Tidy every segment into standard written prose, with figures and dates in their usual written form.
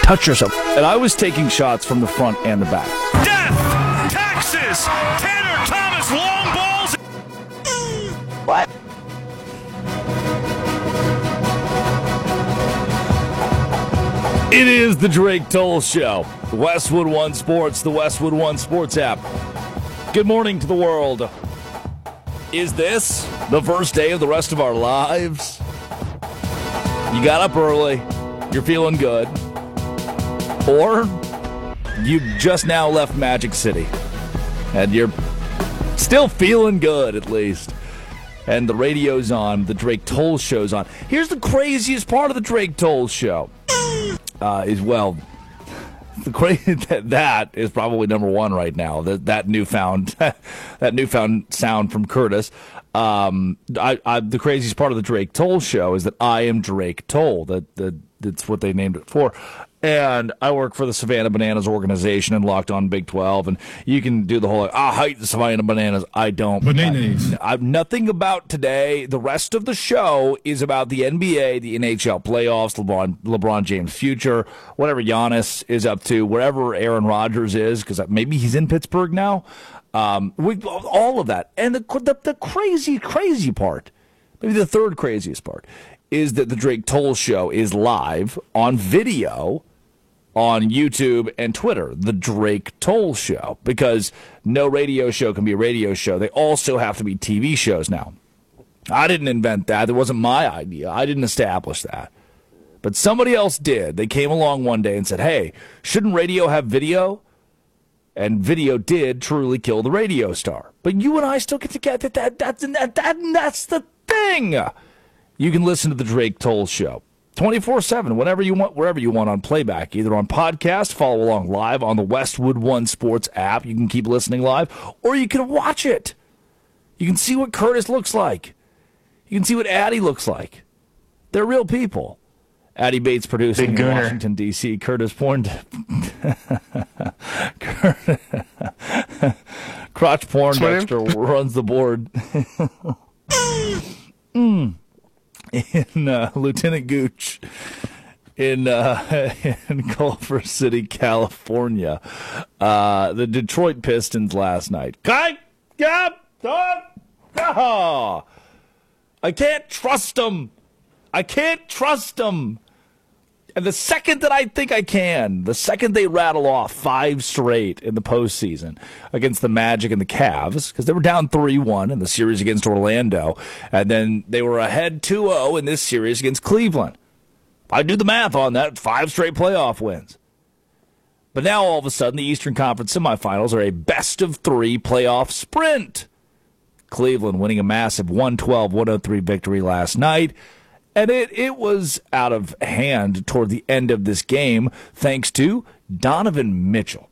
touch yourself. And I was taking shots from the front and the back. Death! Taxes! Tanner Thomas long balls! What? It is the Drake Toll Show. Westwood One Sports, the Westwood One Sports app. Good morning to the world. Is this the first day of the rest of our lives? You got up early, you're feeling good, or you just now left Magic City, and you're still feeling good at least. And the radio's on, the Drake Toll Show's on. Here's the craziest part of the Drake Toll Show. That is probably number one right now. That newfound sound from Curtis. The craziest part of the Drake Toll Show is that I am Drake Toll. That's what they named it for. And I work for the Savannah Bananas organization and Locked On Big 12. And you can do the whole, I hate the Savannah Bananas. I don't. Bananas. I've nothing about today. The rest of the show is about the NBA, the NHL playoffs, LeBron James' future, whatever Giannis is up to, wherever Aaron Rodgers is, because maybe he's in Pittsburgh now. All of that. And the crazy part, maybe the third craziest part, is that the Drake Toll Show is live on video on YouTube and Twitter, the Drake Toll Show, because no radio show can be a radio show. They also have to be TV shows now. I didn't invent that. It wasn't my idea. I didn't establish that. But somebody else did. They came along one day and said, hey, shouldn't radio have video? And video did truly kill the radio star. But you and I still get to get that. That's the thing. You can listen to the Drake Toll Show 24/7, whenever you want, wherever you want on playback, either on podcast, follow along live on the Westwood One Sports app. You can keep listening live, or you can watch it. You can see what Curtis looks like. You can see what Addie looks like. They're real people. Addie Bates producing in Washington, D.C. Curtis Porn. Crotch Porn Dexter runs the board. In Lieutenant Gooch in Culver City, California. The Detroit Pistons last night. I can't trust them. And the second that I think I can, the second they rattle off 5 straight in the postseason against the Magic and the Cavs, because they were down 3-1 in the series against Orlando, and then they were ahead 2-0 in this series against Cleveland. If I do the math on that, 5 straight playoff wins. But now all of a sudden, the Eastern Conference semifinals are a best-of-3 playoff sprint. Cleveland winning a massive 112-103 victory last night. And it was out of hand toward the end of this game, thanks to Donovan Mitchell.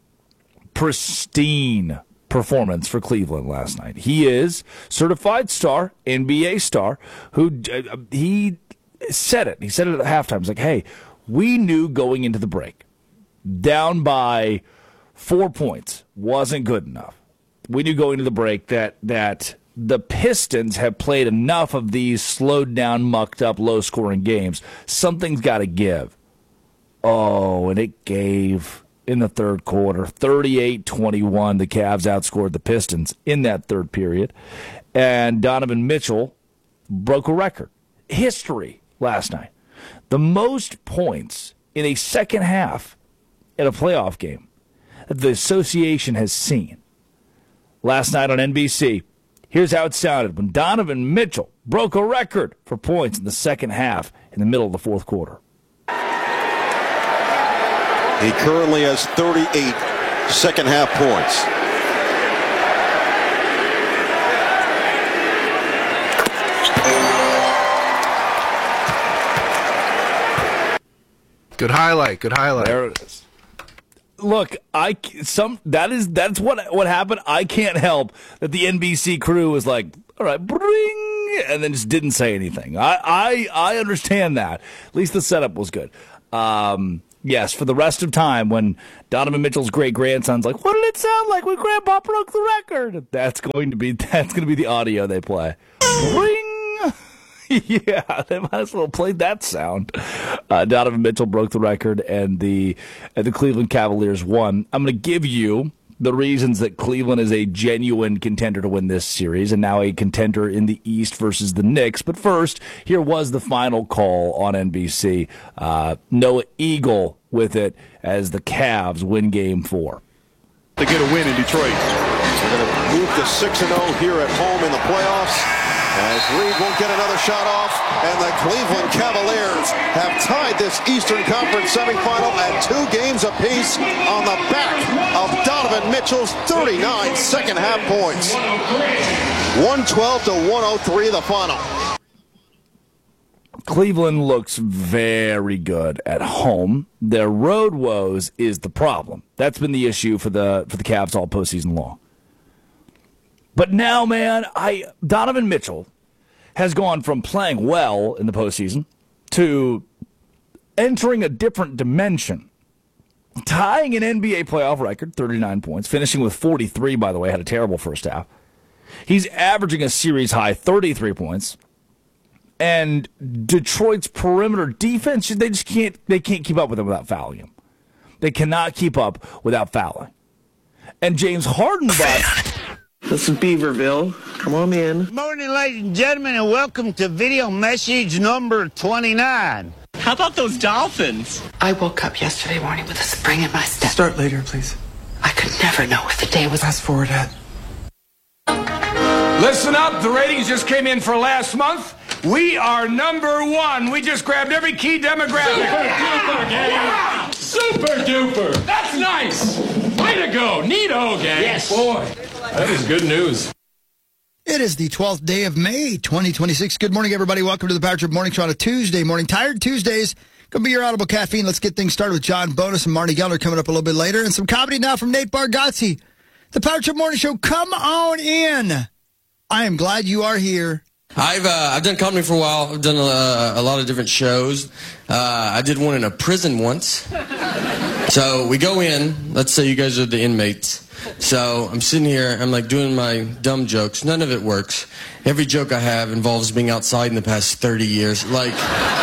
Pristine performance for Cleveland last night. He is certified star, NBA star, who he said it. He said it at halftime. He's like, hey, we knew going into the break, down by 4 points wasn't good enough. We knew going into the break that the Pistons have played enough of these slowed down, mucked up, low-scoring games. Something's got to give. Oh, and it gave in the third quarter. 38-21, the Cavs outscored the Pistons in that third period. And Donovan Mitchell broke a record. History last night. The most points in a second half in a playoff game that the association has seen. Last night on NBC, here's how it sounded when Donovan Mitchell broke a record for points in the second half in the middle of the fourth quarter. He currently has 38 second-half points. Good highlight. There it is. Look, that's what happened. I can't help that the NBC crew was like, all right, bring, and then just didn't say anything. I understand that. At least the setup was good. Yes, for the rest of time, when Donovan Mitchell's great-grandson's like, what did it sound like when Grandpa broke the record? That's going to be the audio they play. Ring! Yeah, they might as well play that sound. Donovan Mitchell broke the record, and the Cleveland Cavaliers won. I'm going to give you the reasons that Cleveland is a genuine contender to win this series, and now a contender in the East versus the Knicks. But first, here was the final call on NBC. Noah Eagle with it as the Cavs win Game 4. To get a win in Detroit. We're going to move to 6-0 here at home in the playoffs, as Reed won't get another shot off, and the Cleveland Cavaliers have tied this Eastern Conference semifinal at 2 games apiece on the back of Donovan Mitchell's 39 second-half points. 112 to 103 the final. Cleveland looks very good at home. Their road woes is the problem. That's been the issue for the Cavs all postseason long. But now, man, Donovan Mitchell has gone from playing well in the postseason to entering a different dimension. Tying an NBA playoff record, 39 points, finishing with 43, by the way, had a terrible first half. He's averaging a series-high 33 points. And Detroit's perimeter defense, they can't keep up with him without fouling him. They cannot keep up without fouling. And James Harden, This is Beaverville. Come on in. Morning, ladies and gentlemen, and welcome to video message number 29. How about those Dolphins? I woke up yesterday morning with a spring in my step. Start later, please. I could never know if the day was... Fast forward, Ed. Listen up, the ratings just came in for last month. We are number 1. We just grabbed every key demographic. Super duper, gang. Super duper. That's nice. Way to go. Neato, gang. Yes. Boy, that is good news. It is the 12th day of May, 2026. Good morning, everybody. Welcome to the Power Trip Morning Show on a Tuesday morning. Tired Tuesdays. Going to be your audible caffeine. Let's get things started with John Bonus and Marty Geller coming up a little bit later. And some comedy now from Nate Bargatze. The Power Trip Morning Show, come on in. I am glad you are here. I've done comedy for a while. I've done a lot of different shows. I did one in a prison once. So we go in. Let's say you guys are the inmates. So I'm sitting here. I'm like doing my dumb jokes. None of it works. Every joke I have involves being outside in the past 30 years. Like,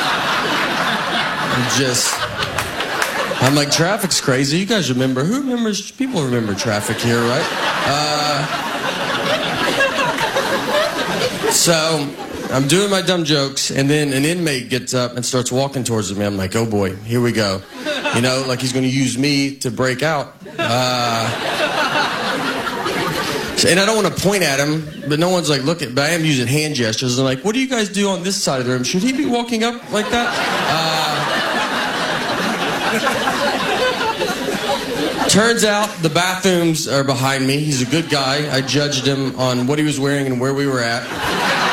I'm like, traffic's crazy. You guys remember? Who remembers? People remember traffic here, right? So I'm doing my dumb jokes, and then an inmate gets up and starts walking towards me. I'm like, oh boy, here we go. You know, like he's going to use me to break out. And I don't want to point at him, but no one's like looking. But I am using hand gestures. I'm like, what do you guys do on this side of the room? Should he be walking up like that? Turns out the bathrooms are behind me. He's a good guy. I judged him on what he was wearing and where we were at.